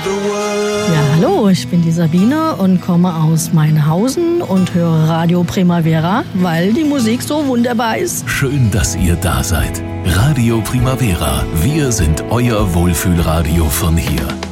Ja, hallo, ich bin die Sabine und komme aus Mainhausen und höre Radio Primavera, weil die Musik so wunderbar ist. Schön, dass ihr da seid. Radio Primavera, wir sind euer Wohlfühlradio von hier.